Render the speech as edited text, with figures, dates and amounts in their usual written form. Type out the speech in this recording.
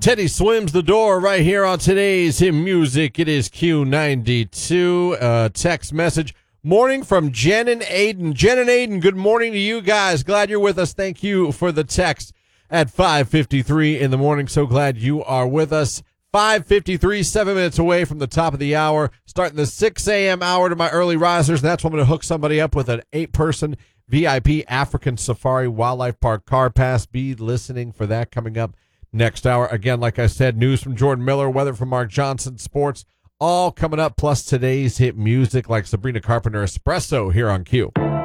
Teddy swims the door right here on today's Hit Music. It is Q92. Text message. Morning from Jen and Aiden. Jen and Aiden, good morning to you guys. Glad you're with us. Thank you for the text at 5:53 in the morning. So glad you are with us. 5:53, 7 minutes away from the top of the hour. Starting the 6 a.m. hour to my early risers. And that's when I'm going to hook somebody up with an 8-person VIP African Safari Wildlife Park car pass. Be listening for that coming up next hour. Again, like I said, news from Jordan Miller, weather from Mark Johnson, sports, all coming up, plus today's hit music like Sabrina Carpenter Espresso here on Q.